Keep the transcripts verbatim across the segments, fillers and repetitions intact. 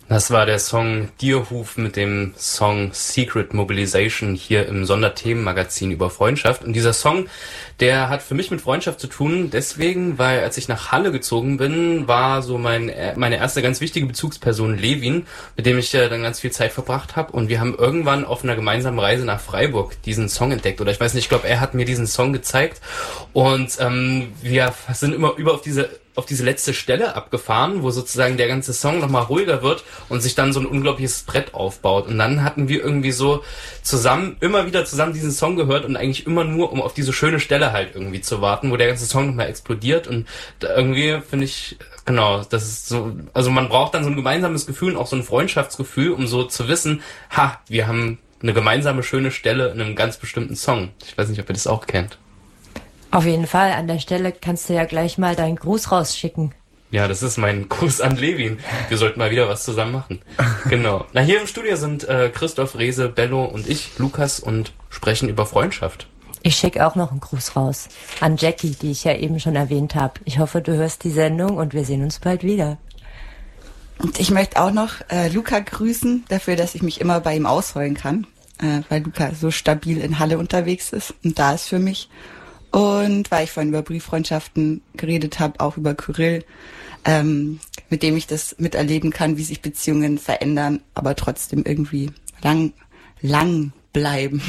Das war der Song Dierhuf mit dem Song Secret Mobilization hier im Sonderthemenmagazin über Freundschaft. Und dieser Song, der hat für mich mit Freundschaft zu tun, deswegen, weil als ich nach Halle gezogen bin, war so mein meine erste ganz wichtige Bezugsperson Levin, mit dem ich äh, dann ganz viel Zeit verbracht habe. Und wir haben irgendwann auf einer gemeinsamen Reise nach Freiburg diesen Song entdeckt. Oder ich weiß nicht, ich glaube, er hat mir diesen Song gezeigt. Und ähm, wir sind immer über auf diese auf diese letzte Stelle abgefahren, wo sozusagen der ganze Song nochmal ruhiger wird und sich dann so ein unglaubliches Brett aufbaut. Und dann hatten wir irgendwie so zusammen, immer wieder zusammen diesen Song gehört und eigentlich immer nur, um auf diese schöne Stelle halt irgendwie zu warten, wo der ganze Song nochmal explodiert. Und da irgendwie finde ich, genau, das ist so, also man braucht dann so ein gemeinsames Gefühl und auch so ein Freundschaftsgefühl, um so zu wissen, ha, wir haben eine gemeinsame schöne Stelle in einem ganz bestimmten Song. Ich weiß nicht, ob ihr das auch kennt. Auf jeden Fall. An der Stelle kannst du ja gleich mal deinen Gruß rausschicken. Ja, das ist mein Gruß an Levin. Wir sollten mal wieder was zusammen machen. Genau. Na, hier im Studio sind äh, Christoph, Rese, Bello und ich, Lukas, und sprechen über Freundschaft. Ich schicke auch noch einen Gruß raus an Jackie, die ich ja eben schon erwähnt habe. Ich hoffe, du hörst die Sendung und wir sehen uns bald wieder. Und ich möchte auch noch äh, Luca grüßen, dafür, dass ich mich immer bei ihm ausheulen kann, äh, weil Luca so stabil in Halle unterwegs ist und da ist für mich. Und weil ich vorhin über Brieffreundschaften geredet habe, auch über Kyrill, ähm, mit dem ich das miterleben kann, wie sich Beziehungen verändern, aber trotzdem irgendwie lang, lang bleiben.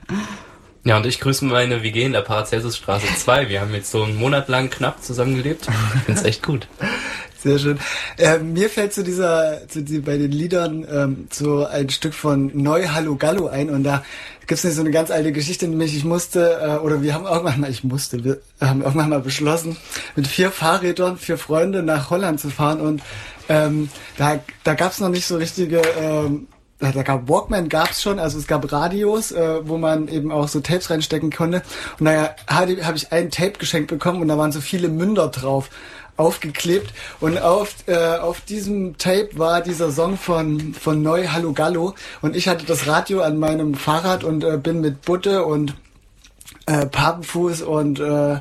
Ja, und ich grüße meine W G in der Paracelsusstraße zwei. Wir haben jetzt so einen Monat lang knapp zusammengelebt. Ich find's echt gut. Sehr schön. Äh, mir fällt zu dieser, zu die, bei den Liedern ähm, so ein Stück von Neu Hallo Gallo ein und da gibt's nicht so eine ganz alte Geschichte, nämlich ich musste, äh, oder wir haben irgendwann mal, ich musste, wir haben irgendwann mal beschlossen, mit vier Fahrrädern, vier Freunde nach Holland zu fahren und ähm, da, da gab's noch nicht so richtige, ähm, da gab Walkman gab's schon, also es gab Radios, äh, wo man eben auch so Tapes reinstecken konnte und daher habe ich ein Tape geschenkt bekommen und da waren so viele Münder drauf aufgeklebt und auf äh, auf diesem Tape war dieser Song von von Neu Hallo Gallo und ich hatte das Radio an meinem Fahrrad und äh, bin mit Butte und äh, Papenfuß und äh,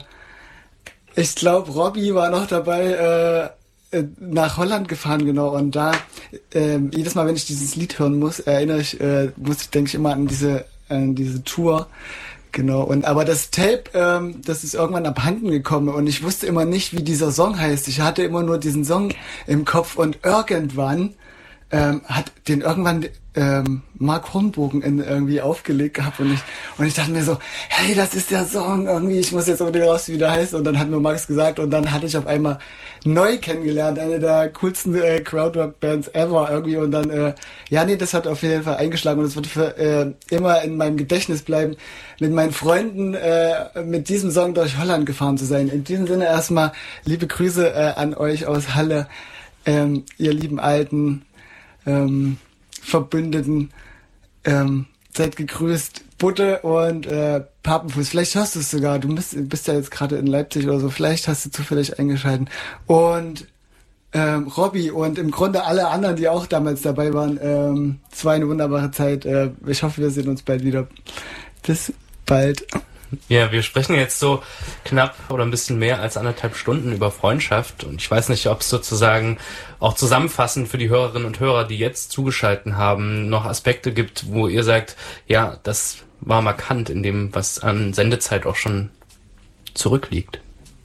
ich glaube Robby war noch dabei äh, nach Holland gefahren, genau, und da äh, jedes Mal, wenn ich dieses Lied hören muss, erinnere ich äh, muss ich denke ich immer an diese an diese Tour. Genau, und aber das Tape, ähm, das ist irgendwann abhanden gekommen und ich wusste immer nicht, wie dieser Song heißt. Ich hatte immer nur diesen Song im Kopf und irgendwann ähm, hat den irgendwann ähm, Mark Hornbogen in, irgendwie aufgelegt gehabt und ich und ich dachte mir so, hey, das ist der Song irgendwie, ich muss jetzt unbedingt raus, wie der heißt, und dann hat mir Max gesagt und dann hatte ich auf einmal Neu kennengelernt, eine der coolsten äh, Crowdrock-Bands ever irgendwie und dann, äh, ja nee, das hat auf jeden Fall eingeschlagen und es wird für äh, immer in meinem Gedächtnis bleiben, mit meinen Freunden äh, mit diesem Song durch Holland gefahren zu sein. In diesem Sinne erstmal liebe Grüße äh, an euch aus Halle, ähm, ihr lieben alten ähm, Verbündeten, ähm, seid gegrüßt, Butte und äh, Papenfuß. Vielleicht hörst du es sogar, du bist, bist ja jetzt gerade in Leipzig oder so, vielleicht hast du zufällig eingeschalten. Und ähm, Robby und im Grunde alle anderen, die auch damals dabei waren, ähm, es war eine wunderbare Zeit. Äh, ich hoffe, wir sehen uns bald wieder. Bis bald. Ja, wir sprechen jetzt so knapp oder ein bisschen mehr als anderthalb Stunden über Freundschaft und ich weiß nicht, ob es sozusagen auch zusammenfassend für die Hörerinnen und Hörer, die jetzt zugeschaltet haben, noch Aspekte gibt, wo ihr sagt, ja, das war markant in dem, was an Sendezeit auch schon zurückliegt.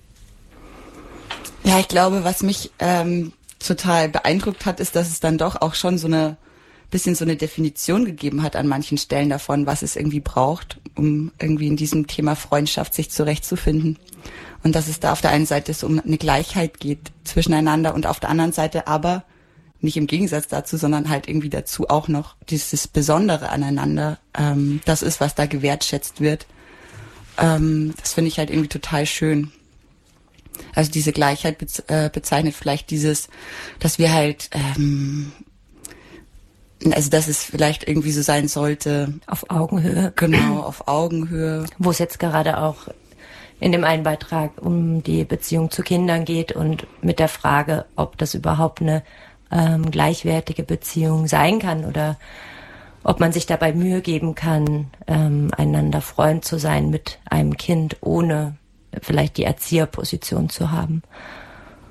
Ja, ich glaube, was mich ähm, total beeindruckt hat, ist, dass es dann doch auch schon so eine bisschen so eine Definition gegeben hat an manchen Stellen davon, was es irgendwie braucht, um irgendwie in diesem Thema Freundschaft sich zurechtzufinden. Und dass es da auf der einen Seite so um eine Gleichheit geht zwischeneinander und auf der anderen Seite aber nicht im Gegensatz dazu, sondern halt irgendwie dazu auch noch dieses Besondere aneinander, ähm, das ist, was da gewertschätzt wird. Ähm, das finde ich halt irgendwie total schön. Also diese Gleichheit bez- äh, bezeichnet vielleicht dieses, dass wir halt ähm, also dass es vielleicht irgendwie so sein sollte. Auf Augenhöhe. Genau, auf Augenhöhe. Wo es jetzt gerade auch in dem einen Beitrag um die Beziehung zu Kindern geht und mit der Frage, ob das überhaupt eine ähm, gleichwertige Beziehung sein kann oder ob man sich dabei Mühe geben kann, ähm, einander Freund zu sein mit einem Kind, ohne vielleicht die Erzieherposition zu haben.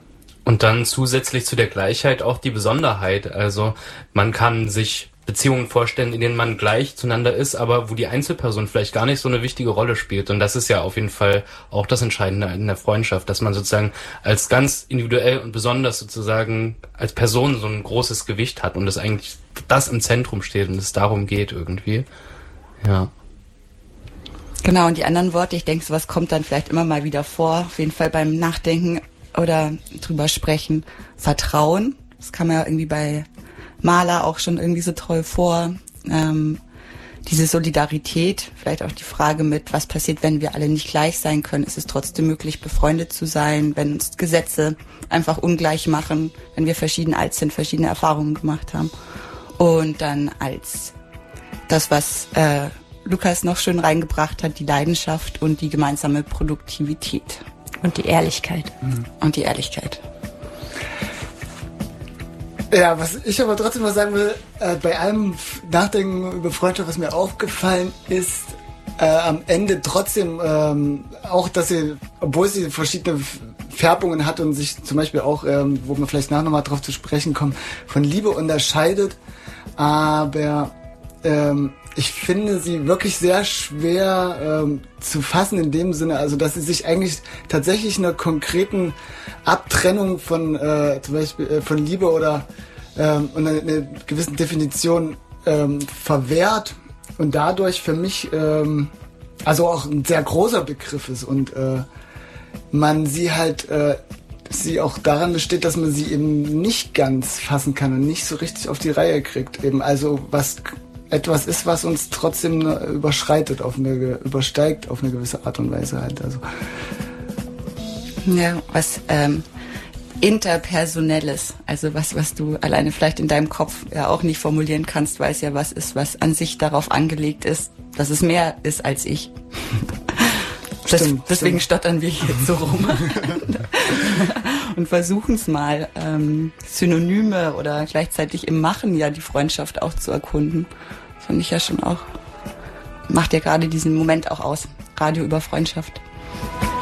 Und dann zusätzlich zu der Gleichheit auch die Besonderheit. Also man kann sich Beziehungen vorstellen, in denen man gleich zueinander ist, aber wo die Einzelperson vielleicht gar nicht so eine wichtige Rolle spielt. Und das ist ja auf jeden Fall auch das Entscheidende in der Freundschaft, dass man sozusagen als ganz individuell und besonders sozusagen als Person so ein großes Gewicht hat und es eigentlich das im Zentrum steht und es darum geht irgendwie. Ja. Genau, und die anderen Worte, ich denke, sowas kommt dann vielleicht immer mal wieder vor, auf jeden Fall beim Nachdenken oder drüber sprechen. Vertrauen, das kann man ja irgendwie bei Maler auch schon irgendwie so toll vor. Ähm, diese Solidarität, vielleicht auch die Frage mit, was passiert, wenn wir alle nicht gleich sein können? Ist es trotzdem möglich, befreundet zu sein, wenn uns Gesetze einfach ungleich machen, wenn wir verschieden alt sind, verschiedene Erfahrungen gemacht haben? Und dann als das, was äh, Lukas noch schön reingebracht hat, die Leidenschaft und die gemeinsame Produktivität. Und die Ehrlichkeit. Mhm. Und die Ehrlichkeit. Ja, was ich aber trotzdem mal sagen will, äh, bei allem Nachdenken über Freundschaft, was mir aufgefallen ist, äh, am Ende trotzdem ähm, auch, dass sie, obwohl sie verschiedene Färbungen hat und sich zum Beispiel auch, ähm, wo man vielleicht nachher nochmal drauf zu sprechen kommt, von Liebe unterscheidet, aber ähm, ich finde sie wirklich sehr schwer ähm, zu fassen in dem Sinne, also dass sie sich eigentlich tatsächlich einer konkreten Abtrennung von äh, zum Beispiel äh, von Liebe oder ähm, einer eine gewissen Definition ähm, verwehrt und dadurch für mich ähm, also auch ein sehr großer Begriff ist und äh, man sie halt äh, sie auch daran besteht, dass man sie eben nicht ganz fassen kann und nicht so richtig auf die Reihe kriegt, eben also was etwas ist, was uns trotzdem überschreitet, auf eine, übersteigt auf eine gewisse Art und Weise halt. Also. Ja, was ähm, Interpersonelles, also was, was du alleine vielleicht in deinem Kopf ja auch nicht formulieren kannst, weil es ja was ist, was an sich darauf angelegt ist, dass es mehr ist als ich. Das, stimmt, deswegen stimmt. Stottern wir hier so rum und versuchen es mal, ähm, Synonyme oder gleichzeitig im Machen ja die Freundschaft auch zu erkunden. Finde ich ja schon auch, macht ja gerade diesen Moment auch aus. Radio über Freundschaft.